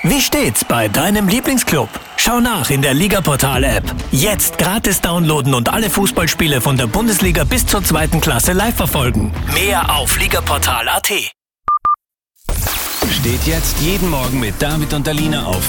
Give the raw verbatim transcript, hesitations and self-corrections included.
Wie steht's bei deinem Lieblingsclub? Schau nach in der Ligaportal-App. Jetzt gratis downloaden und alle Fußballspiele von der Bundesliga bis zur zweiten Klasse live verfolgen. Mehr auf ligaportal punkt at. Steht jetzt jeden Morgen mit David und Alina auf